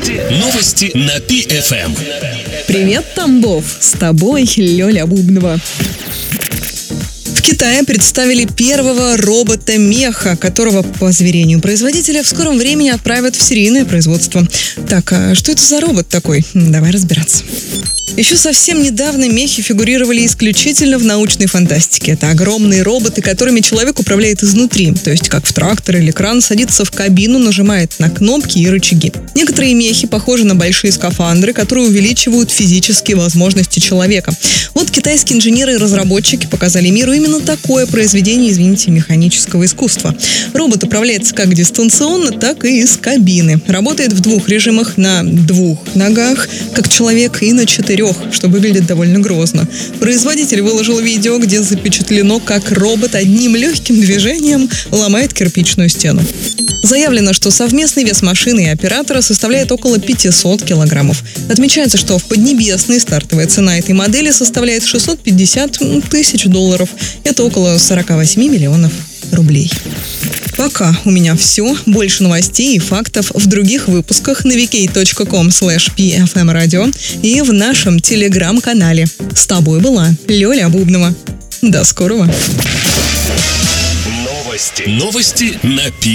Новости на ПиФМ. Привет, Тамбов! С тобой Лёля Бубнова. В Китае представили первого робота-меха, которого, по заверению производителя, в скором времени отправят в серийное производство. Так, а что это за робот такой? Давай разбираться. Еще совсем недавно мехи фигурировали исключительно в научной фантастике. Это огромные роботы, которыми человек управляет изнутри. То есть, как в трактор или кран, садится в кабину, нажимает на кнопки и рычаги. Некоторые мехи похожи на большие скафандры, которые увеличивают физические возможности человека. Вот китайские инженеры и разработчики показали миру именно такое произведение, механического искусства. Робот управляется как дистанционно, так и из кабины. Работает в двух режимах: на двух ногах, как человек, и на четырех, что выглядит довольно грозно. Производитель выложил видео, где запечатлено, как робот одним легким движением ломает кирпичную стену. Заявлено, что совместный вес машины и оператора составляет около 500 килограммов. Отмечается, что в Поднебесной стартовая цена этой модели составляет $650 тысяч. Это около 48 миллионов рублей. Пока у меня все. Больше новостей и фактов в других выпусках на vk.com/pfmradio и в нашем телеграм-канале. С тобой была Лёля Бубнова. До скорого. Новости на ПиФМ.